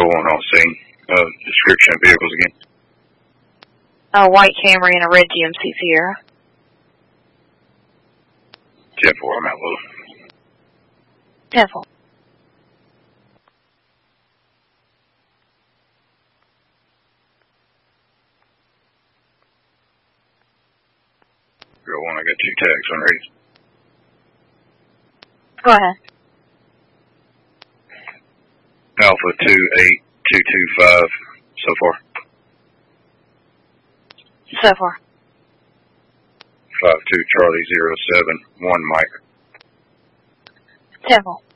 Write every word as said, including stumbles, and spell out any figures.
one on scene. Uh, description of vehicles again. A white Camry and a red G M C Sierra. ten four, I'm out low. ten four. Girl one, I got two tags on ready. Go ahead. Alpha two eight two two five, so far. So far. Five two Charlie zero seven one Mike. ten four.